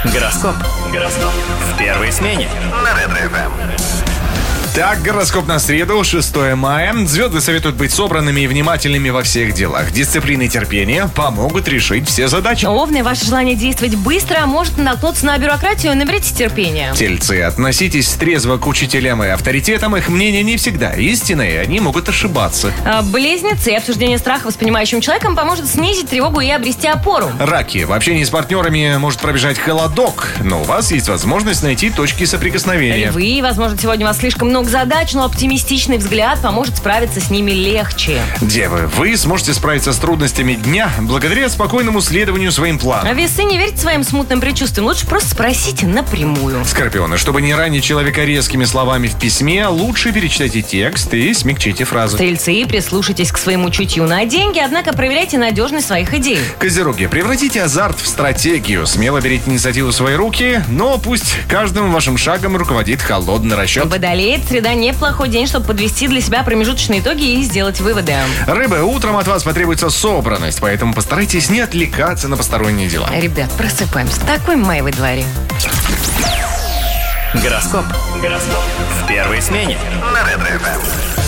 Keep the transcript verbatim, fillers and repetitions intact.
Гороскоп. Гороскоп. В первой смене. На Ретро-ФМ. Так, гороскоп на среду, шестое мая. Звезды советуют быть собранными и внимательными во всех делах. Дисциплина и терпение помогут решить все задачи. Овны, ваше желание действовать быстро может натолкнуться на бюрократию. Наберите терпения. Тельцы, относитесь трезво к учителям и авторитетам. Их мнение не всегда истинное, и они могут ошибаться. А, Близнецы, обсуждение страха воспринимающим человеком поможет снизить тревогу и обрести опору. Раки, в общении с партнерами может пробежать холодок, но у вас есть возможность найти точки соприкосновения. Львы, возможно, сегодня у вас слишком много задач, но оптимистичный взгляд поможет справиться с ними легче. Девы, вы сможете справиться с трудностями дня благодаря спокойному следованию своим планам. А Весы, не верьте своим смутным предчувствиям, лучше просто спросите напрямую. Скорпионы, чтобы не ранить человека резкими словами в письме, лучше перечитайте текст и смягчите фразы. Стрельцы, прислушайтесь к своему чутью на деньги, однако проверяйте надежность своих идей. Козероги, превратите азарт в стратегию. Смело берите инициативу в свои руки, но пусть каждым вашим шагом руководит холодный расчет. Водолей, среда неплохой день, чтобы подвести для себя промежуточные итоги и сделать выводы. Рыбы, утром от вас потребуется собранность, поэтому постарайтесь не отвлекаться на посторонние дела. Ребят, просыпаемся. Такой май во дворе. Гороскоп. Гороскоп. В первой смене. На Ретро-ФМ.